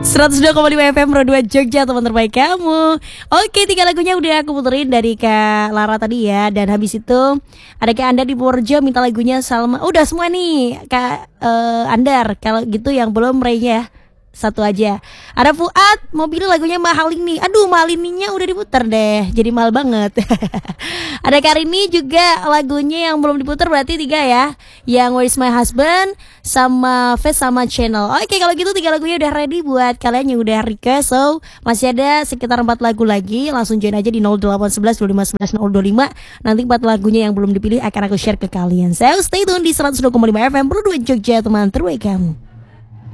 102,5 FM Pro 2 Jogja, teman terbaik kamu. Oke, 3 lagunya udah aku puterin dari Kak Lara tadi ya. Dan habis itu ada Kak Andar di Purworejo minta lagunya Salma. Udah semua nih Kak Andar. Kalau gitu yang belum Rey-nya satu aja. Ada Fuad mau pilih lagunya Mahal Ini. Aduh, Mahal Ininya udah diputar deh, jadi mahal banget. Ada Karini juga lagunya yang belum diputar, berarti 3 ya. Yang Where's My Husband, sama Face, sama Channel. Oke, kalau gitu 3 lagunya udah ready buat kalian yang udah request. So masih ada sekitar 4 lagu lagi. Langsung join aja di 0811 25 11 025. Nanti 4 lagunya yang belum dipilih akan aku share ke kalian. So stay tune di 102,5 FM Pro 2 Jogja, teman terbaik kamu.